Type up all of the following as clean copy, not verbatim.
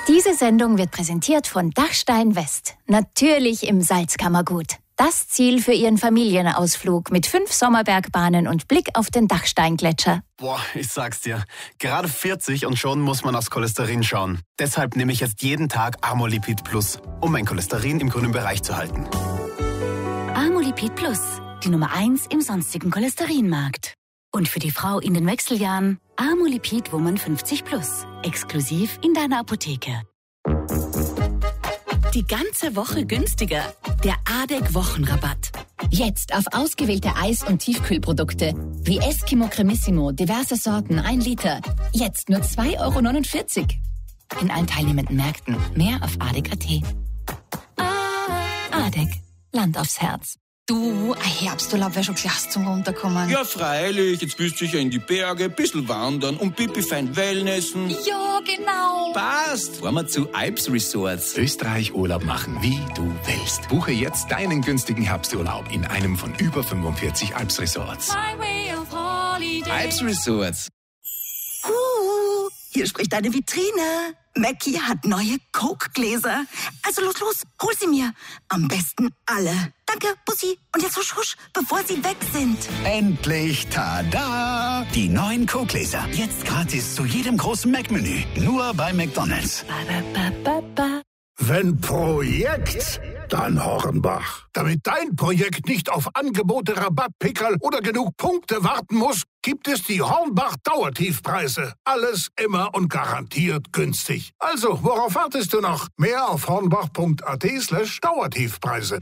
Diese Sendung wird präsentiert von Dachstein West. Natürlich im Salzkammergut. Das Ziel für Ihren Familienausflug mit 5 Sommerbergbahnen und Blick auf den Dachsteingletscher. Boah, ich sag's dir. Gerade 40 und schon muss man aufs Cholesterin schauen. Deshalb nehme ich jetzt jeden Tag Amolipid Plus, um mein Cholesterin im grünen Bereich zu halten. Amolipid Plus, die Nummer 1 im sonstigen Cholesterinmarkt. Und für die Frau in den Wechseljahren Amolipid Woman 50 Plus. Exklusiv in deiner Apotheke. Die ganze Woche günstiger. Der ADEC-Wochenrabatt. Jetzt auf ausgewählte Eis- und Tiefkühlprodukte wie Eskimo Cremissimo, diverse Sorten, 1 Liter. Jetzt nur 2,49 €. In allen teilnehmenden Märkten. Mehr auf ADEC.at. ADEC. Land aufs Herz. Du, ein Herbsturlaub wäre schon klasse zum Runterkommen. Ja, freilich. Jetzt willst du sicher in die Berge, bisschen wandern und pipi fein Wellnessen. Ja, genau. Passt. Fahren wir zu Alps Resorts. Österreich Urlaub machen, wie du willst. Buche jetzt deinen günstigen Herbsturlaub in einem von über 45 Alps Resorts. Alps Resorts. Hier spricht deine Vitrine. Mackie hat neue Coke-Gläser. Also los, hol sie mir. Am besten alle. Danke, Bussi. Und jetzt husch, husch, bevor sie weg sind. Endlich, tada! Die neuen Coke-Gläser. Jetzt gratis zu jedem großen Mac-Menü. Nur bei McDonald's. Wenn Projekt, dann Hornbach. Damit dein Projekt nicht auf Angebote, Rabattpickerl oder genug Punkte warten muss, gibt es die Hornbach Dauertiefpreise. Alles immer und garantiert günstig. Also, worauf wartest du noch? Mehr auf hornbach.at/Dauertiefpreise.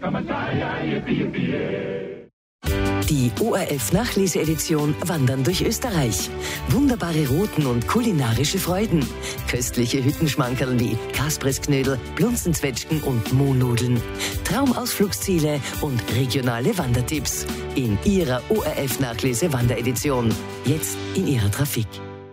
Die ORF-Nachlese-Edition Wandern durch Österreich. Wunderbare Routen und kulinarische Freuden. Köstliche Hüttenschmankerl wie Kaspressknödel, Blunzenzwetschgen und Mohnnudeln. Traumausflugsziele und regionale Wandertipps. In Ihrer ORF-Nachlese-Wanderedition. Jetzt in Ihrer Trafik.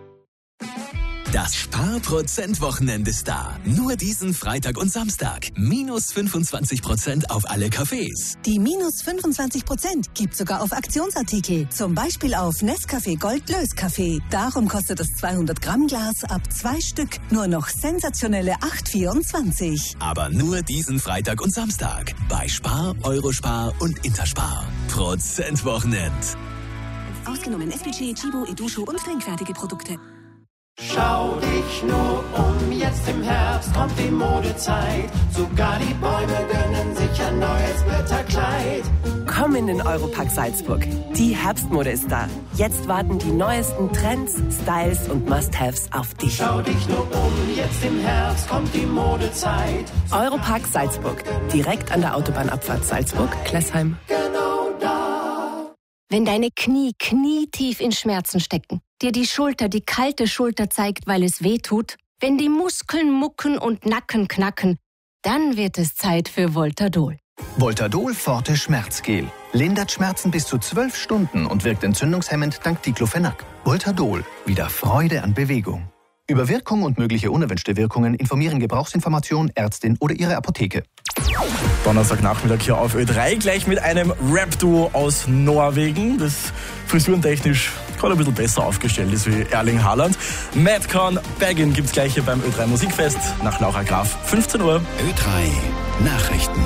Das Sparprozent-Wochenende ist da. Nur diesen Freitag und Samstag. Minus 25% auf alle Cafés. Die minus 25% gibt sogar auf Aktionsartikel. Zum Beispiel auf Nescafé Gold Löskaffee. Darum kostet das 200 Gramm Glas ab 2 Stück nur noch sensationelle 8,24. Aber nur diesen Freitag und Samstag. Bei Spar, Eurospar und Interspar. Prozentwochenend. Ausgenommen FPG, Chibo, Edusho und trinkfertige Produkte. Schau dich nur um, jetzt im Herbst kommt die Modezeit. Sogar die Bäume gönnen sich ein neues Blätterkleid. Komm in den Europark Salzburg. Die Herbstmode ist da. Jetzt warten die neuesten Trends, Styles und Must-Haves auf dich. Schau dich nur um, jetzt im Herbst kommt die Modezeit. Europark Salzburg. Direkt an der Autobahnabfahrt Salzburg-Klessheim. Genau da. Wenn deine Knie knietief in Schmerzen stecken, dir die Schulter die kalte Schulter zeigt, weil es weh tut, wenn die Muskeln mucken und Nacken knacken, dann wird es Zeit für Voltadol. Voltadol Forte Schmerzgel. Lindert Schmerzen bis zu 12 Stunden und wirkt entzündungshemmend dank Diclofenac. Voltadol. Wieder Freude an Bewegung. Über Wirkung und mögliche unerwünschte Wirkungen informieren Gebrauchsinformation, Ärztin oder Ihre Apotheke. Donnerstagnachmittag hier auf Ö3, gleich mit einem Rap-Duo aus Norwegen, das frisurentechnisch gerade ein bisschen besser aufgestellt ist wie Erling Haaland. Madcon Baggin gibt's gleich hier beim Ö3 Musikfest nach Laura Graf, 15 Uhr. Ö3 Nachrichten.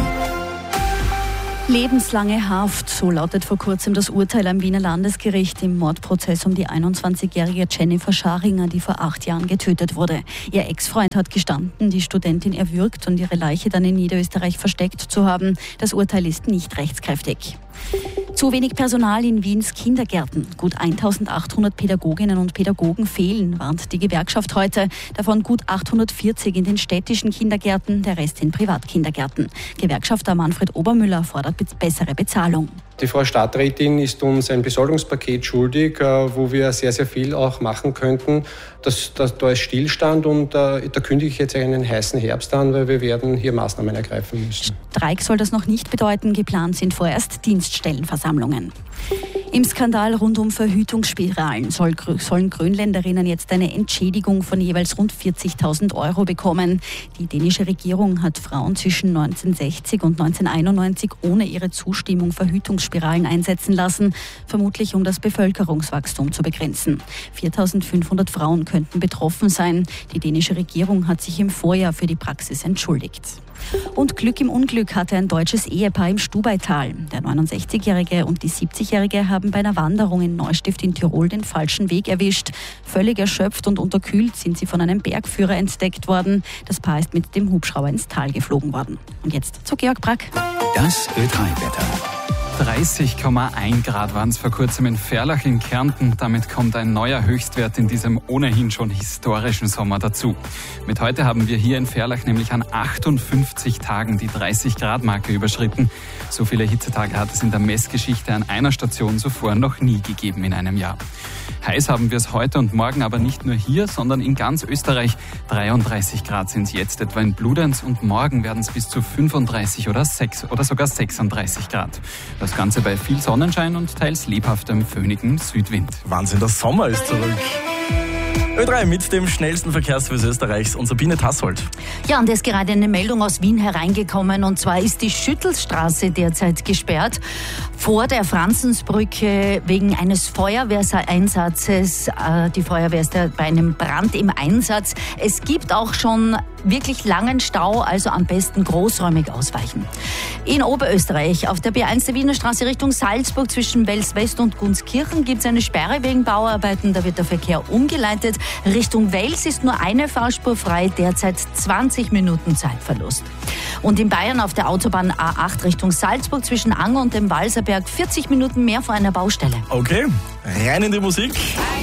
Lebenslange Haft, so lautet vor kurzem das Urteil am Wiener Landesgericht im Mordprozess um die 21-jährige Jennifer Scharinger, die vor 8 Jahren getötet wurde. Ihr Ex-Freund hat gestanden, die Studentin erwürgt und ihre Leiche dann in Niederösterreich versteckt zu haben. Das Urteil ist nicht rechtskräftig. Zu wenig Personal in Wiens Kindergärten. Gut 1800 Pädagoginnen und Pädagogen fehlen, warnt die Gewerkschaft heute. Davon gut 840 in den städtischen Kindergärten, der Rest in Privatkindergärten. Gewerkschafter Manfred Obermüller fordert bessere Bezahlung. Die Frau Stadträtin ist uns ein Besoldungspaket schuldig, wo wir sehr, sehr viel auch machen könnten. Da ist Stillstand und da kündige ich jetzt einen heißen Herbst an, weil wir werden hier Maßnahmen ergreifen müssen. Streik soll das noch nicht bedeuten. Geplant sind vorerst Dienststellenversammlungen. Im Skandal rund um Verhütungsspiralen sollen Grönländerinnen jetzt eine Entschädigung von jeweils rund 40.000 € bekommen. Die dänische Regierung hat Frauen zwischen 1960 und 1991 ohne ihre Zustimmung Verhütungsspiralen einsetzen lassen, vermutlich um das Bevölkerungswachstum zu begrenzen. 4.500 Frauen könnten betroffen sein. Die dänische Regierung hat sich im Vorjahr für die Praxis entschuldigt. Und Glück im Unglück hatte ein deutsches Ehepaar im Stubaital. Der 69-Jährige und die 70-Jährige haben bei einer Wanderung in Neustift in Tirol den falschen Weg erwischt. Völlig erschöpft und unterkühlt sind sie von einem Bergführer entdeckt worden. Das Paar ist mit dem Hubschrauber ins Tal geflogen worden. Und jetzt zu Georg Brack. Das Ö3-Wetter. 30,1 Grad waren es vor kurzem in Ferlach in Kärnten. Damit kommt ein neuer Höchstwert in diesem ohnehin schon historischen Sommer dazu. Mit heute haben wir hier in Ferlach nämlich an 58 Tagen die 30-Grad-Marke überschritten. So viele Hitzetage hat es in der Messgeschichte an einer Station zuvor noch nie gegeben in einem Jahr. Heiß haben wir es heute und morgen aber nicht nur hier, sondern in ganz Österreich. 33 Grad sind es jetzt etwa in Bludenz und morgen werden es bis zu 35 oder sogar 36 Grad. Das Ganze bei viel Sonnenschein und teils lebhaftem, föhnigem Südwind. Wahnsinn, der Sommer ist zurück. Ö3 mit dem schnellsten Verkehrsservice Österreichs und Sabine Tassold. Ja, und es ist gerade eine Meldung aus Wien hereingekommen, und zwar ist die Schüttelstraße derzeit gesperrt vor der Franzensbrücke wegen eines Feuerwehreinsatzes. Die Feuerwehr ist bei einem Brand im Einsatz. Es gibt auch schon wirklich langen Stau, also am besten großräumig ausweichen. In Oberösterreich auf der B1 der Wiener Straße Richtung Salzburg zwischen Wels West und Gunskirchen gibt es eine Sperre wegen Bauarbeiten. Da wird der Verkehr umgeleitet. Richtung Wels ist nur eine Fahrspur frei, derzeit 20 Minuten Zeitverlust. Und in Bayern auf der Autobahn A8 Richtung Salzburg zwischen Anger und dem Walserberg 40 Minuten mehr vor einer Baustelle. Okay, rein in die Musik.